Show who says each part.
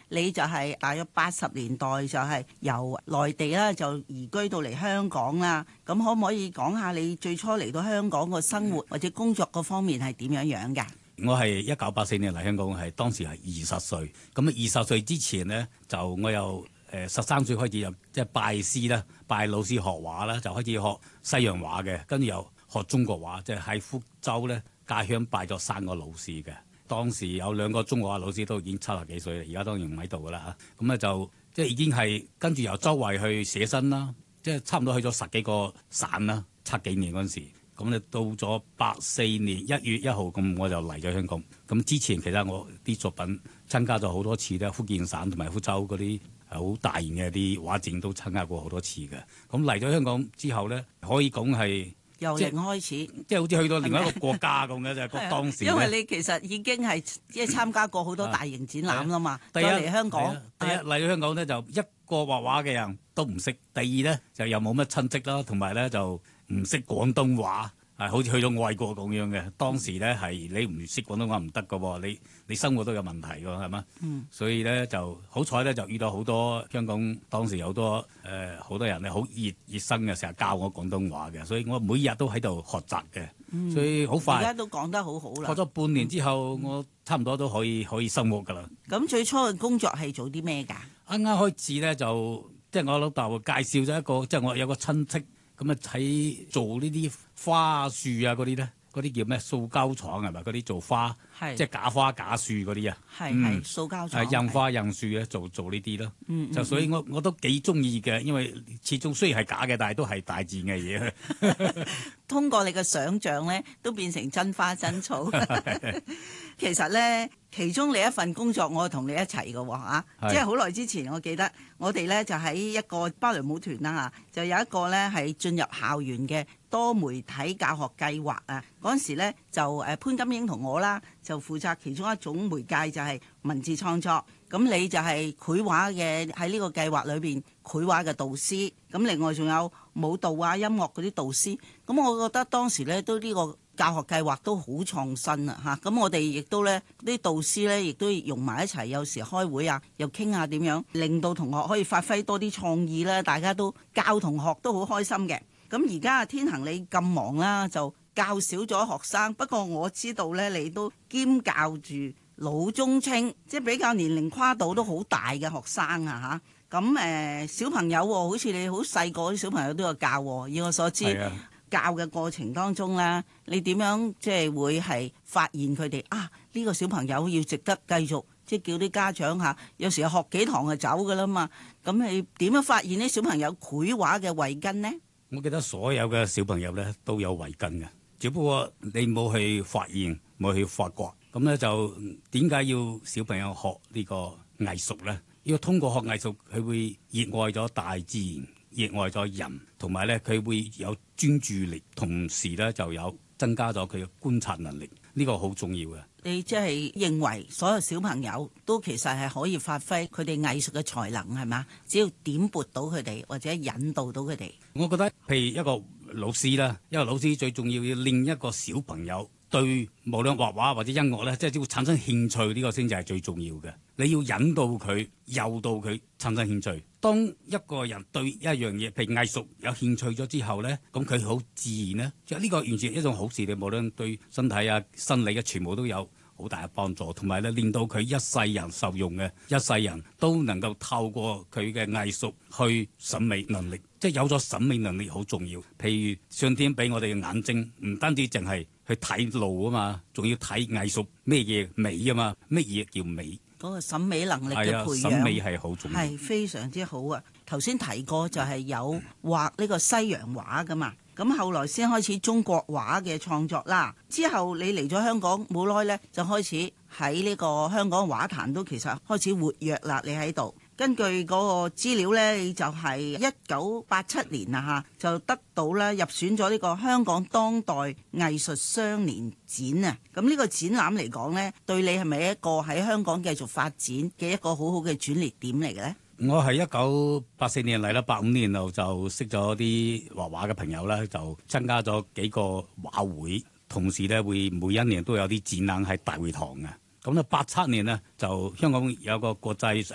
Speaker 1: 你就係大約80年代就係由內地啦就移居到嚟香港啦。咁可唔可以講下你最初嚟到香港個生活或者工作嗰方面係點樣㗎？
Speaker 2: 我係1984年嚟香港，係當時係20歲。咁20歲之前呢，就我又13歲開始又即係拜師啦，拜老師學畫啦，就開始學西洋畫嘅，跟住又學中國畫，即係喺福州咧家鄉拜咗3個老師嘅。當時有2個中國畫老師都已經70幾歲啦，而家當然唔喺度噶啦嚇。咁咧就即係已經係跟住由周圍去寫生啦，即係差唔多去咗10幾個省啦，70幾年嗰陣時。咁咧到咗84年1月1號，咁我就嚟咗香港。咁之前其實我啲作品參加咗好多次咧，福建省同埋福州嗰啲好大型嘅啲畫展都參加過好多次嘅。咁嚟咗香港之後咧，可以講係
Speaker 1: 由零開始，
Speaker 2: 即係好似去到另外一個國家咁嘅就係當時。
Speaker 1: 因為你其實已經係即係參加過好多大型展覽啦嘛。
Speaker 2: 第一
Speaker 1: 嚟香港，
Speaker 2: 第一嚟到香港咧就一個畫畫嘅人都唔識，第二咧就又冇乜親戚啦，同埋咧就唔識廣東話。好似去咗外國咁樣嘅，當時咧係你唔識廣東話唔得㗎喎，你生活都有問題㗎，係嘛？所以咧就好彩咧就遇到好多香港當時有好多好多人咧好熱心嘅，成日教我廣東話嘅，所以我每日都喺度學習嘅，所以好快。
Speaker 1: 而家都講得好好啦。
Speaker 2: 學咗半年之後，我差唔多都可以生活㗎啦。
Speaker 1: 咁最初嘅工作係做啲咩㗎？
Speaker 2: 啱啱開始咧就即係我老豆介紹咗一個，即係我有個親戚。咁啊喺做呢啲花樹啊嗰啲咧，嗰啲叫咩？塑膠廠係咪？嗰啲做花，即係假花假樹嗰啲啊。
Speaker 1: 係塑膠廠。
Speaker 2: 印花印樹咧，做呢啲咯。就所以我都幾中意嘅，因為始終雖然係假嘅，但係都係大自然嘅嘢。
Speaker 1: 通過你嘅想像咧，都變成真花真草。其實咧，其中你一份工作，我同你一齊嘅喎，即係好耐之前，我記得我哋咧就喺一個芭蕾舞團啦就有一個咧係進入校園嘅多媒體教學計劃啊。嗰陣時咧就潘金英同我啦，就負責其中一種媒介就係文字創作。咁你就係繪畫嘅，喺呢個計劃裏邊繪畫嘅導師。咁另外仲有舞蹈啊、音樂嗰啲導師。咁我覺得當時咧都呢個教學計劃都好創新啊嚇。咁我哋亦都咧啲導師咧亦都融埋一齊，有時開會啊，又傾下點樣令到同學可以發揮多啲創意啦。大家都教同學都好開心嘅。咁而家天恒你咁忙啦，就教少咗學生。不過我知道咧，你都兼教住老中青，即係比較年齡跨度都好大嘅學生啊嚇。咁小朋友喎，好似你好細個啲小朋友都有教喎。以我所知，教嘅過程當中咧，你點樣即係會係發現佢哋呢個小朋友要值得繼續，即係叫啲家長嚇，有時學幾堂就走㗎啦嘛。咁你點樣發現啲小朋友繪畫嘅慧根呢？
Speaker 2: 我記得所有嘅小朋友咧都有慧根嘅，只不過你冇去發現，冇去發掘。咁咧就點解要小朋友學呢個藝術咧？要通過學藝術，佢會熱愛咗大自然，熱愛咗人，同埋咧佢會有專注力，同時咧就有增加咗佢嘅觀察能力。呢個好重要嘅。
Speaker 1: 你即係認為所有小朋友都其實係可以發揮佢哋藝術嘅才能係嘛？只要點撥到佢哋或者引導到佢哋。
Speaker 2: 我覺得譬如一個老師啦，一個老師最重要要令一個小朋友對無論畫畫或者音樂咧，即係只會產生興趣，呢個先至係最重要嘅。你要引導佢、誘導佢產生興趣。當一個人對一樣嘢，譬如藝術有興趣咗之後咧，咁佢好自然咧，即係呢個完全一種好事。你無論對身體啊、生理嘅，全部都有好大嘅幫助，同埋咧令到佢一世人受用嘅，一世人都能夠透過佢嘅藝術去審美能力，即係有咗審美能力好重要。譬如上天俾我哋嘅眼睛，唔單止淨係去睇路啊嘛，仲要睇藝術咩嘢美啊嘛，乜嘢叫美？嗰個審美能力嘅培養，審美係好重要，係非常之好啊！頭先提過就係有畫呢個西洋畫噶嘛，咁後來先開始中國畫嘅創作啦。之後你嚟咗香港冇耐呢，就開始喺呢個香港畫壇都其實開始活躍啦。你喺度根據嗰個資料呢，你就係1987年啊嚇，就得到咧入選咗呢個香港當代藝術雙年展啊。咁呢個展覽嚟講呢，對你係咪一個喺香港繼續發展嘅一個好好嘅轉捩點嚟嘅呢？我係1984年嚟啦，85年後就識咗啲畫畫嘅朋友啦，就參加咗幾個畫會，同時咧會每一年都有啲展覽喺大會堂嘅。咁咧87年呢，就香港有個國際